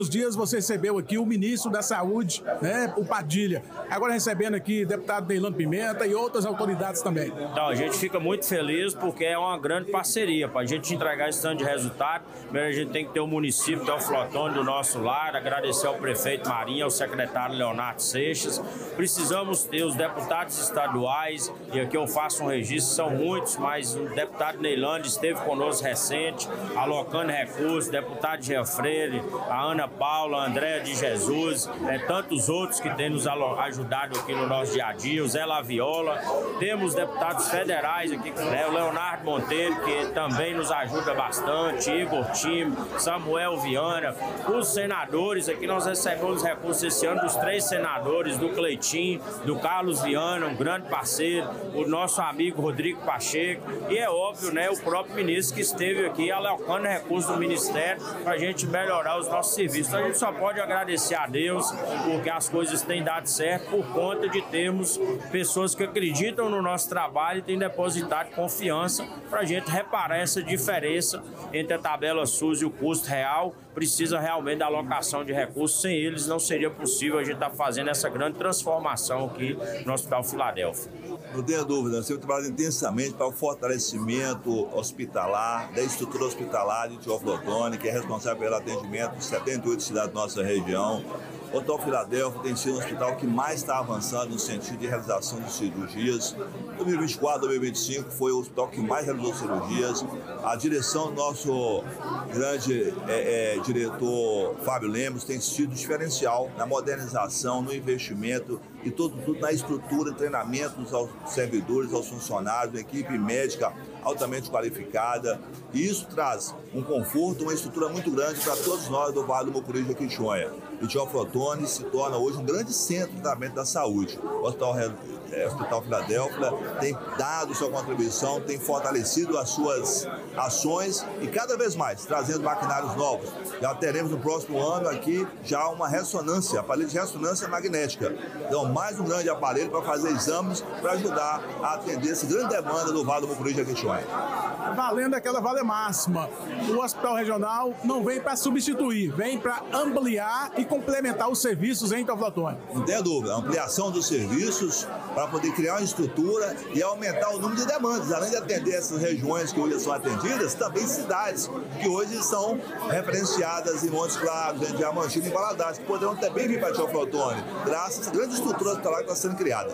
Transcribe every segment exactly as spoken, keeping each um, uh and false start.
Os dias você recebeu aqui o ministro da Saúde, né, o Padilha. Agora recebendo aqui o deputado Neilando Pimenta e outras autoridades também. Então, a gente fica muito feliz porque é uma grande parceria. Para a gente entregar esse tanto de resultado, primeiro a gente tem que ter o município Teoflotone do nosso lado, agradecer ao prefeito Marinho, ao secretário Leonardo Seixas. Precisamos ter os deputados estaduais, e aqui eu faço um registro, são muitos, mas o deputado Neilando esteve conosco recente, alocando recursos, deputado Jean Freire, a Ana Paula, Andréa de Jesus, é, tantos outros que têm nos ajudado aqui no nosso dia a dia, o Zé Laviola. Temos deputados federais aqui, né, o Leonardo Monteiro, que também nos ajuda bastante, Igor Time, Samuel Viana, os senadores, aqui nós recebemos recursos esse ano dos três senadores, do Cleitinho, do Carlos Viana, um grande parceiro, o nosso amigo Rodrigo Pacheco, e é óbvio, né, o próprio ministro que esteve aqui alocando recursos do Ministério para a gente melhorar os nossos serviços. Então a gente só pode agradecer a Deus porque as coisas têm dado certo por conta de termos pessoas que acreditam no nosso trabalho e têm depositado confiança para a gente reparar essa diferença entre a tabela SUS e o custo real. Precisa realmente da alocação de recursos, sem eles não seria possível a gente estar fazendo essa grande transformação aqui no Hospital Filadélfia. Não tenha dúvida, nós temos trabalhado intensamente para o fortalecimento hospitalar, da estrutura hospitalar de Teoflotone, que é responsável pelo atendimento de setenta e oito cidades da nossa região. O Hospital Filadélfia tem sido um hospital que mais está avançando no sentido de realização de cirurgias. dois mil e vinte e quatro, dois mil e vinte e cinco foi o hospital que mais realizou cirurgias. A direção do nosso grande é, é, diretor Fábio Lemos tem sido diferencial na modernização, no investimento e tudo, tudo na estrutura, treinamentos aos servidores, aos funcionários, uma equipe médica altamente qualificada. E isso traz um conforto, uma estrutura muito grande para todos nós do Vale do Mucuri de Jequitinhonha. E Teoflotone se torna hoje um grande centro de tratamento da saúde. O Hospital, é, Hospital Filadélfia tem dado sua contribuição, tem fortalecido as suas ações e cada vez mais trazendo maquinários novos. Já teremos no próximo ano aqui já uma ressonância, aparelho de ressonância magnética. Então, mais um grande aparelho para fazer exames para ajudar a atender essa grande demanda do Vale do Mucuri de Jequitinhonha. Valendo aquela vale máxima, o Hospital Regional não vem para substituir, vem para ampliar e complementar os serviços em Teoflotone. Não tem dúvida, a ampliação dos serviços para poder criar uma estrutura e aumentar o número de demandas. Além de atender essas regiões que hoje são atendidas, também cidades que hoje são referenciadas em Montes Claros, em Diamantina e Valadares, que poderão também vir para Teoflotone, graças a essa grande estrutura hospitalar que está sendo criada.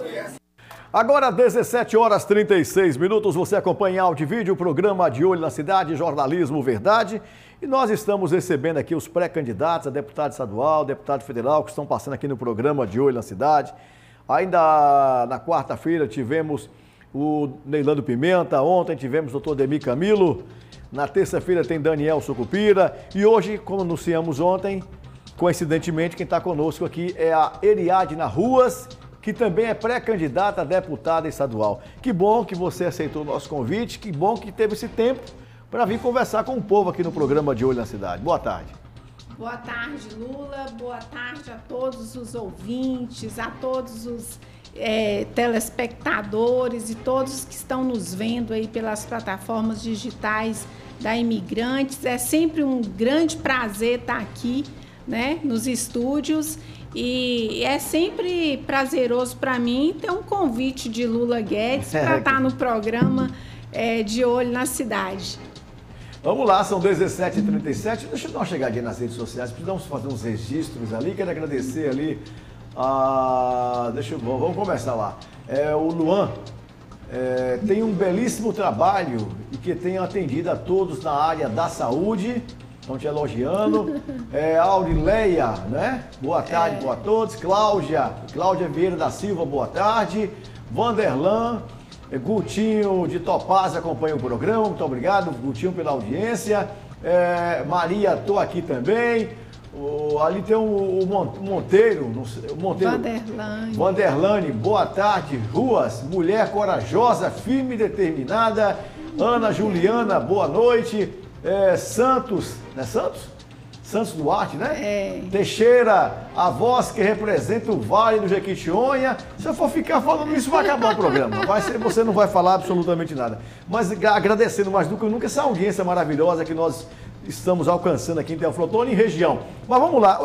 Agora, dezessete horas e trinta e seis minutos, você acompanha áudio e vídeo, o programa De Olho na Cidade, Jornalismo Verdade. E nós estamos recebendo aqui os pré-candidatos a deputado estadual, deputado federal, que estão passando aqui no programa De Olho na Cidade. Ainda na quarta-feira tivemos o Neilando Pimenta, ontem tivemos o doutor Demir Camilo, na terça-feira tem Daniel Sucupira e hoje, como anunciamos ontem, coincidentemente, quem está conosco aqui é a Eriadna Ruas, que também é pré-candidata a deputada estadual. Que bom que você aceitou o nosso convite, que bom que teve esse tempo para vir conversar com o povo aqui no programa De Olho na Cidade. Boa tarde. Boa tarde, Lula. Boa tarde a todos os ouvintes, a todos os é, telespectadores e todos que estão nos vendo aí pelas plataformas digitais da Imigrantes. É sempre um grande prazer estar aqui, né, nos estúdios. E é sempre prazeroso para mim ter um convite de Lula Guedes para estar no programa é, De Olho na Cidade. Vamos lá, são dezessete e trinta e sete. Deixa eu dar uma chegadinha nas redes sociais, precisamos fazer uns registros ali. Quero agradecer ali. A... Deixa eu... Vamos começar lá. É, o Luan é, tem um belíssimo trabalho e que tem atendido a todos na área da saúde. Estão te elogiando. É, Aurileia, né? Boa tarde, é. Boa a todos. Cláudia, Cláudia Vieira da Silva, boa tarde. Vanderlan, Gutinho de Topaz acompanha o programa. Muito obrigado, Gutinho, pela audiência. É, Maria, tô aqui também. O, ali tem o, o Monteiro, não sei, o Monteiro. Vanderlane. Vanderlane, boa tarde. Ruas, mulher corajosa, firme e determinada. Ana Juliana, boa noite. É, Santos, não é Santos? Santos Duarte, né? É. Teixeira, a voz que representa o Vale do Jequitinhonha. Se eu for ficar falando isso, vai acabar o programa. Vai ser, você não vai falar absolutamente nada. Mas agradecendo mais do que nunca essa audiência maravilhosa que nós estamos alcançando aqui em Teoflotone e região. Mas vamos lá.